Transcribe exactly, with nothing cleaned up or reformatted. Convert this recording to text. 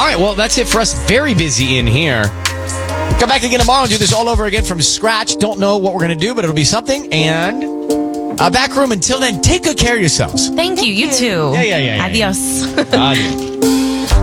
right, well, that's it for us. Very busy in here. Come back again tomorrow and do this all over again from scratch. Don't know what we're going to do, but it'll be something. And uh, back room, until then, take good care of yourselves. Thank you. You too. Yeah, yeah, yeah. yeah Adios. Adios.